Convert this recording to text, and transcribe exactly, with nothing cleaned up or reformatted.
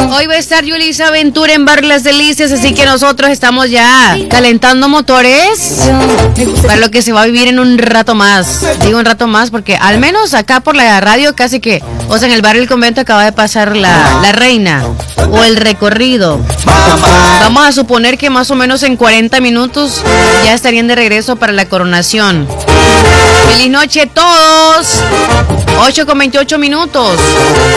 Hoy va a estar Yulisa Aventura en Bar Las Delicias, así que nosotros estamos ya calentando motores para lo que se va a vivir en un rato más. Digo un rato más porque al menos acá por la radio casi que, o sea, en el barrio El Convento acaba de pasar la, la reina o el recorrido. Vamos a suponer que más o menos en cuarenta minutos ya estarían de regreso para la coronación. Feliz noche a todos. ocho con veintiocho minutos.